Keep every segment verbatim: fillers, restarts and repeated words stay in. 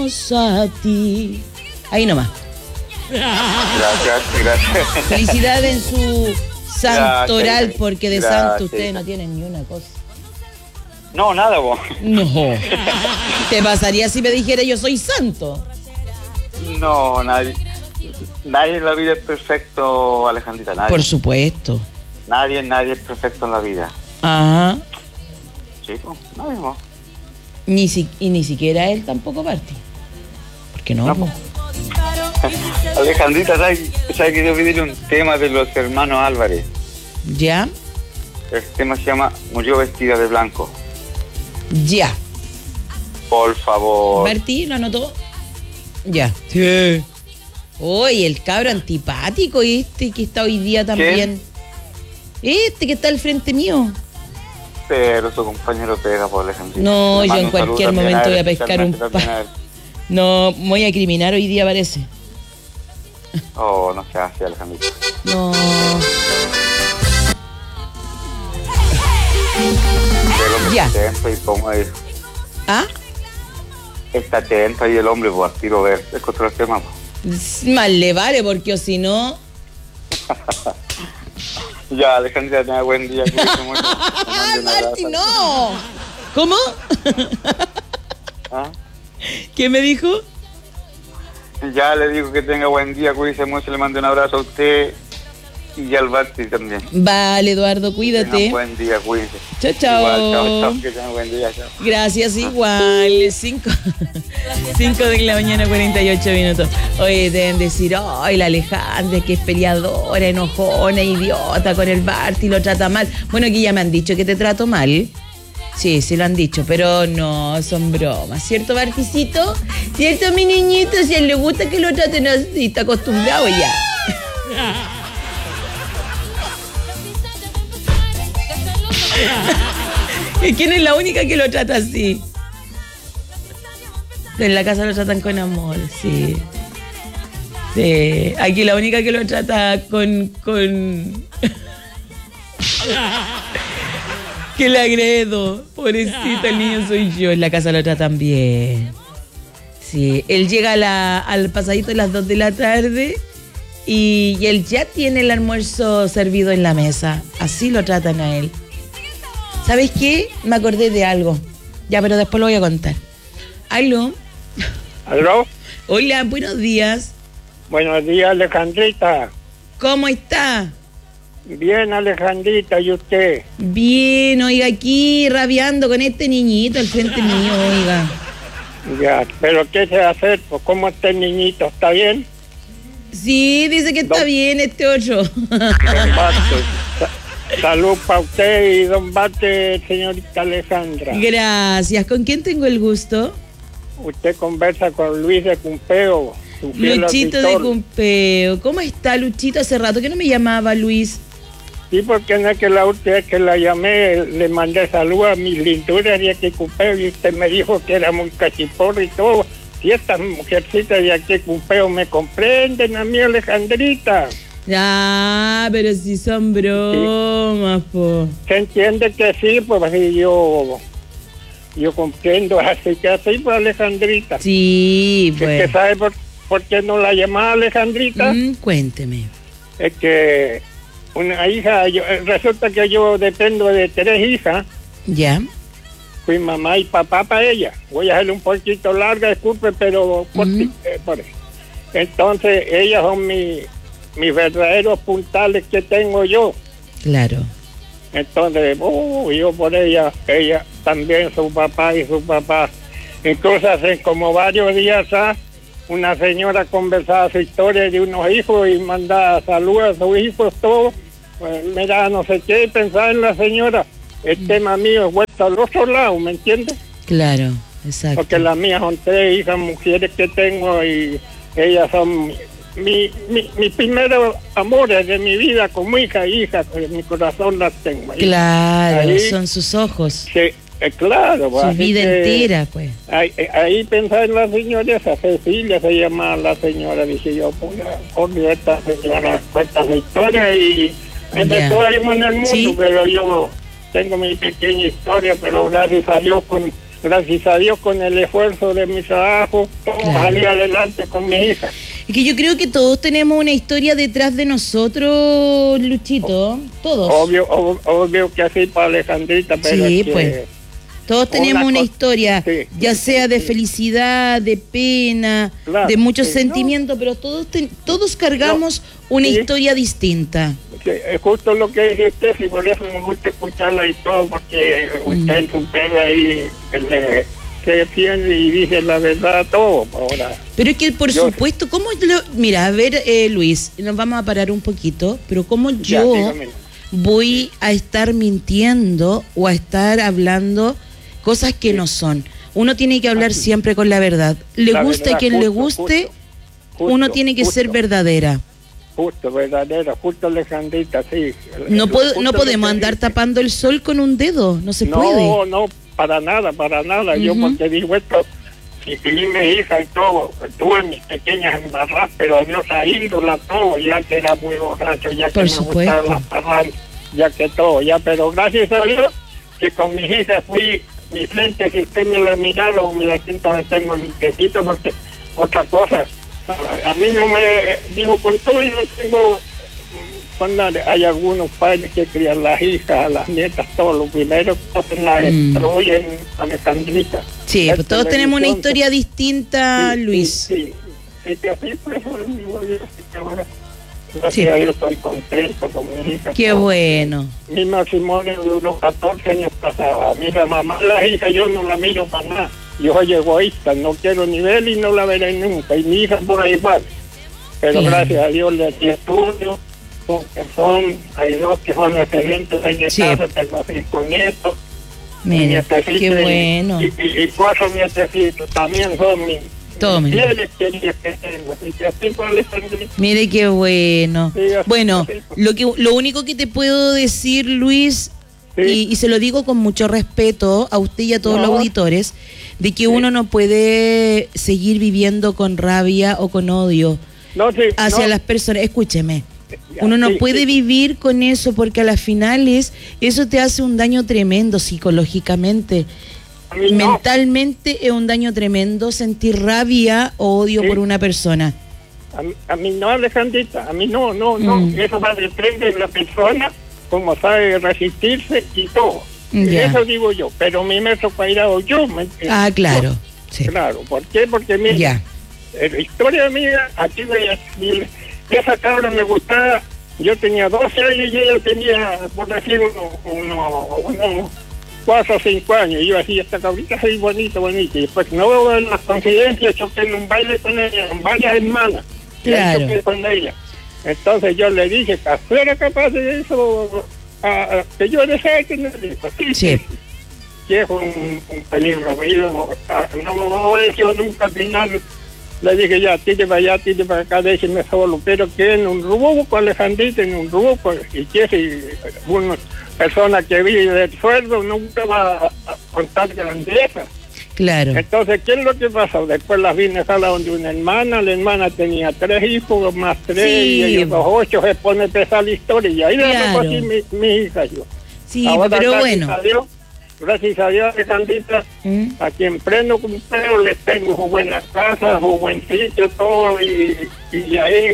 A ti. Ahí nomás. Gracias, gracias. Felicidades en su santoral, Gracias, porque de gracias. santo ustedes no tienen ni una cosa. No, nada, vos. No. ¿Te pasaría si me dijera yo soy santo? No, nadie. Nadie en la vida es perfecto, Alejandrita, nadie. Por supuesto. Nadie, nadie es perfecto en la vida. Ajá. Sí, pues, nadie, vos. Ni si, y ni siquiera él tampoco parte. ¿Por qué no? No, po? Alejandrita, ¿sabes, ¿sabes que yo pedirle un tema de los hermanos Álvarez? ¿Ya? El tema se llama Murió vestida de blanco. Ya. Por favor. Martí, ¿lo anotó? Ya. Sí. Oye, el cabro antipático este que está hoy día también. Este que está al frente mío. Pero su compañero pega por Alejandrita. No, Le yo mando en un cualquier saludo también momento a él, voy a pescar un especialmente también a él. No, me voy a criminar hoy día, parece. Oh, no se hace, Alejandrita. No. El hombre Ya. está atento y como es. ¿Ah? Está atento ahí el hombre, por tiro ver, es contra el tema. Más le vale, porque o si no. Ya, Alejandrita, tenga buen día. ¡Ay, Marti, no! ¿Cómo? ¿Ah? ¿Qué me dijo? Ya le digo que tenga buen día, cuídese mucho, le mando un abrazo a usted y al Barty también. Vale, Eduardo, Tenga cuídate. buen día, cuídese. Chao, chao. Igual, chao, chao, que tenga buen día, chao. Gracias, igual. Cinco, cinco de la mañana, cuarenta y ocho minutos. Oye, deben decir, ay, la Alejandra, que es peleadora, enojona, idiota con el Barty, lo trata mal. Bueno, aquí ya me han dicho que te trato mal. Sí, sí lo han dicho, pero no, son bromas. ¿Cierto, Barticito? ¿Cierto, mi niñito? Si a él le gusta que lo traten así, está acostumbrado ya. ¿Y quién es la única que lo trata así? En la casa lo tratan con amor, sí. Sí, aquí la única que lo trata con... con... que le agredo. Pobrecito, el niño soy yo. En la casa lo tratan bien. Sí, él llega a la, al pasadito de las dos de la tarde y, y él ya tiene el almuerzo servido en la mesa. Así lo tratan a él. ¿Sabes qué? Me acordé de algo. Ya, pero después lo voy a contar. ¿Aló? ¿Aló? Hola, buenos días. Buenos días, Alejandrita. ¿Cómo está? Bien, Alejandrita, ¿y usted? Bien, oiga, aquí rabiando con este niñito al frente mío, oiga. Ya, pero ¿qué se va a hacer? Pues, ¿cómo está el niñito? ¿Está bien? Sí, dice que está Don- bien este otro. Don Bate. Sa- salud para usted y don Bate, señorita Alejandra. Gracias. ¿Con quién tengo el gusto? Usted conversa con Luis de Cumpeo, su fiel Luchito de auditor. Cumpeo. ¿Cómo está, Luchito? Hace rato que no me llamaba, Luis. Sí, porque no es que la última vez que la llamé, le mandé salud a mis linduras de aquí Cumpeo y usted me dijo que era muy cachiporro y todo. Si estas mujercitas de aquí Cumpeo me comprenden a mí, Alejandrita. Ah, pero si son bromas, po. Se entiende que sí, pues así yo, yo comprendo, así que así, pues, Alejandrita. Sí, Que, pues. que ¿sabe por, por qué no la llamaba, Alejandrita? Mm, cuénteme. Es que una hija, yo, resulta que yo dependo de tres hijas, ¿Ya? fui mamá y papá para ella. Voy a hacerle un poquito larga, disculpe, pero por, Ujú. eh, por eso. Entonces, ellas son mi, mis verdaderos puntales que tengo yo. Claro. Entonces, uh, yo por ella, ella también, su papá y su papá. Incluso hace como varios días atrás, una señora conversaba su historia de unos hijos y mandaba saludos a sus hijos, todo. Pues, mira, no sé qué, pensaba en la señora. El tema mío es vuelto al otro lado, ¿me entiendes? Claro, exacto. Porque las mías son tres hijas mujeres que tengo y ellas son mi, mi, mis primeros amores de mi vida como hija e hija, en mi corazón las tengo. ahí. Claro, Ahí- son sus ojos. Sí, eh, claro. pues, Su así vida que entera, pues. Ahí, eh, ahí pensaba en la señora esa, Cecilia se llamaba la señora, dije yo, pues, por esta señora cuenta su historia y me Ya. salimos en el mundo, Sí. pero yo tengo mi pequeña historia, pero gracias a Dios con, gracias a Dios, con el esfuerzo de mi trabajo, Claro. salí adelante con mi hija. Es que yo creo que todos tenemos una historia detrás de nosotros, Luchito. Todos. Obvio, ob- obvio que así para Alejandrita, pero Sí, es que pues. Todos tenemos una una co- historia, sí, ya sí, sea de sí. felicidad, de pena, Claro, de muchos sí, sentimientos, pero todos ten- todos cargamos una sí. historia distinta. Sí, es justo lo que dice usted, y por eso me gusta escucharla y todo, porque usted en su pega ahí le- se defiende y dice la verdad todo. Ahora, Pero es que, por Yo- supuesto, ¿cómo lo- mira, a ver, eh, Luis, nos vamos a parar un poquito, pero ¿cómo ya, yo dígame. voy a estar mintiendo o a estar hablando cosas que no son? Uno tiene que hablar Así. siempre con la verdad. Le La guste a verdad, quien le justo, guste, justo, justo, uno tiene que ser justo, verdadera. Justo, verdadero, justo Alejandrita, sí. No, Justo puedo, no lo podemos que andar dice. tapando el sol con un dedo, no se no, puede. No, para nada, para nada. Yo Ujú. porque digo esto, si fui mi hija y todo, tuve mis pequeñas embarradas, pero Dios ha índola todo, ya que era muy borracho, ya que Por me supuesto. gustaban las parrandas, ya que todo, ya, pero gracias a Dios que con mis hijas fui, mi frente, si usted me la mirara o me la sienta, me tengo limpiecito, porque otra cosa, a, a mí no me, digo, con todo yo tengo, cuando hay algunos padres que crían las hijas, a las nietas, todo lo primero que hacen la Mm. destruyen, Alejandrita. Sí, La pues todos tenemos una televisión, historia distinta, sí, Luis. Sí, sí. Sí, que así, pues, eso es mi vida, así que ahora, gracias Sí. a Dios estoy contento con mi hija. Qué bueno. Mi matrimonio duró catorce años casada. Mira, mamá, la hija, yo no la miro para nada. Yo soy egoísta, no quiero ni ver y no la veré nunca. Y mi hija por ahí va. Pero Claro. gracias a Dios le di estudio, porque son, hay dos que son excelentes en el Sí. caso, tengo cinco nietos. Mira, nietecitos qué y- bueno. Y, y, y cuatro nietecitos también son mis Tome. mis fieles queridas que tengo. Así que así por Alejandrita. Mire qué bueno. Sí, así, Bueno, así. lo que lo único que te puedo decir, Luis, Sí. y, y se lo digo con mucho respeto a usted y a todos No. los auditores, de que uno no puede seguir viviendo con rabia o con odio No, sí, hacia no. las personas. Escúcheme. Ya, Uno no sí, puede sí. vivir con eso porque a las finales eso te hace un daño tremendo psicológicamente. A mí no. Mentalmente es un daño tremendo sentir rabia o odio Sí. por una persona. A, mí- a mí no, Alejandrita, a mí no, no, no. Mm. Eso va a depender de la persona, cómo sabe resistirse y todo. Ya. Eso digo yo, pero mi metro cuadrado yo, ¿me entiendes? Ah, claro. Sí. Claro, ¿por qué? Porque mira, Ya. en la historia mía, aquí voy a decir, esa cabra me gustaba, yo tenía doce años y ella tenía, por decir, uno, uno, uno, cuatro o cinco años, y yo así, esta cabrita es bonita, bonita, y después no veo en las coincidencias, choqué en un baile con ella, en varias hermanas, y ahí Claro. choqué con ella. Entonces yo le dije, ¿tú eres capaz de eso? A, a, que yo deseo tener eso. Sí, Sí. sí. Que es un, un peligro, no, no, no, no he hecho nunca al final. Le dije, ya, tire para allá, tire para acá, déjeme solo, pero que en un rubo, Alejandrita, en un rubo, y que si una persona que vive del sueldo nunca va a, a contar grandeza. Claro. Entonces, ¿qué es lo que pasó? Después las vine a la donde una hermana, la hermana tenía tres hijos, más tres, Sí. y ellos los ocho, se pone a empezar la historia, y ahí la Claro. dejo así mi, mi hija yo. Sí, Ahora, pero gracias bueno. a Dios, gracias a Dios, Alejandrita, ¿Mm? a quien prendo cumpleaños les tengo su buena casa, su buen sitio, todo, y, y ahí,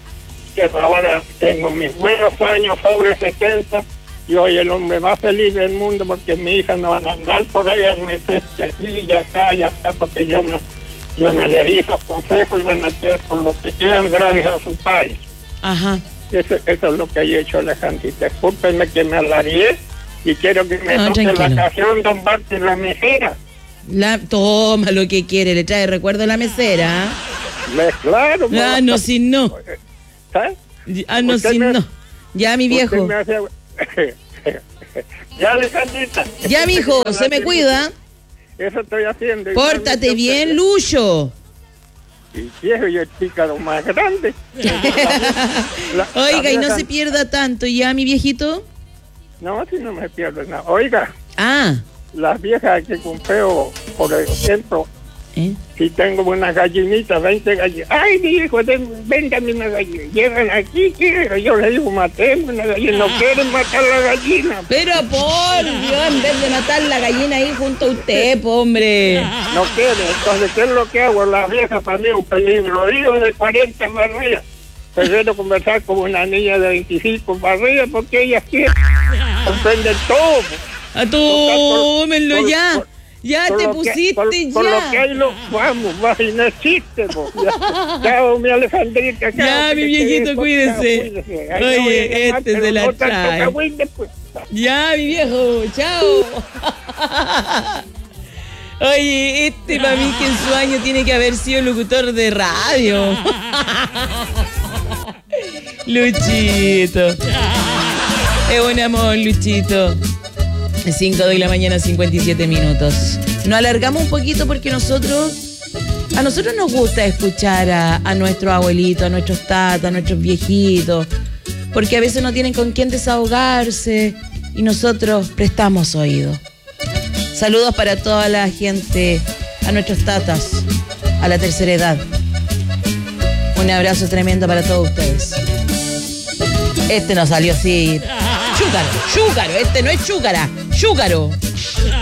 que ahora tengo mis buenos años, sobre setenta, y hoy el hombre más feliz del mundo, porque mi hija no va a andar por ahí a meterse aquí y acá y acá, porque yo no, yo no le di esos consejos y van a hacer por lo que quieran, gracias a su país. Ajá. Eso, eso es lo que he hecho, Alejandrita. Discúlpenme que me alargué y quiero que me No, toque la tranquilo. canción Don Bart y la mesera. La, toma lo que quiere, le trae recuerdo a la mesera. Me- claro. Ah, pues, no, si no. ¿sabes? Ah, no, Usted si me- no. Ya, mi Usted viejo. me hace- ya, Alejandrita. Ya, mijo, se me cuida. Eso estoy haciendo. Pórtate bien, Lucho. Y viejo y el pícaro más grande. La- la Oiga, y no vieja- se pierda tanto, ¿ya, mi viejito? No, si no me pierdo nada. Oiga, Ah, las viejas que compreo, por ejemplo, ¿Eh? Si tengo unas gallinitas, veinte gallinas. Ay, hijo, véndame una gallina. Llegan aquí, quiero. Yo le digo, matemos una gallina. No quieren matar la gallina. Pero por Dios, en vez de matar la gallina ahí junto a usted, po, hombre. No quieren. Entonces, ¿qué es lo que hago? La vieja para mí es un peligro. Digo de cuarenta para arriba. Prefiero conversar con una niña de veinticinco para arriba porque ellas quieren comprender todo. A tómenlo ya. Por, ya por te lo pusiste, que, por, ya. Por lo que hay, lo, vamos, va, y no existe, po. Ya, chao, mi Alejandrita. Chao, Ya, mi viejito, cuídese. cuídese. Ay, Oye, no, este pero se la no tanto trae. cagüín después. Ya, mi viejo, chao. Oye, este para mí que en su año tiene que haber sido locutor de radio. Luchito. Es un amor, Luchito. cinco de la mañana, cincuenta y siete minutos. Nos alargamos un poquito porque nosotros, a nosotros nos gusta escuchar a, a nuestros abuelitos, a nuestros tatas, a nuestros viejitos, porque a veces no tienen con quién desahogarse y nosotros prestamos oído. Saludos para toda la gente, a nuestros tatas, a la tercera edad. Un abrazo tremendo para todos ustedes. Este no salió así. Chúcaro, chúcaro, este no es chúcara, chúcaro.